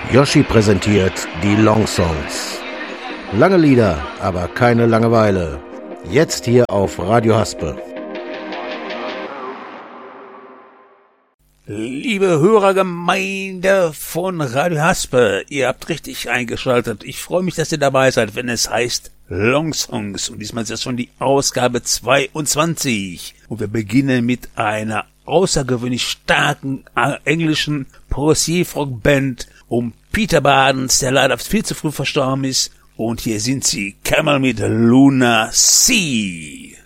Yoshi präsentiert die Long Songs. Lange Lieder, aber keine Langeweile. Jetzt hier auf Radio Haspe. Liebe Hörergemeinde von Radio Haspe, ihr habt richtig eingeschaltet. Ich freue mich, dass ihr dabei seid, wenn es heißt Long Songs. Und diesmal ist das schon die Ausgabe 22. Und wir beginnen mit einer außergewöhnlich starken englischen Progressive-Rock-Band um Peter Badens, der leider viel zu früh verstorben ist. Und hier sind sie, Camel mit Luna Sea.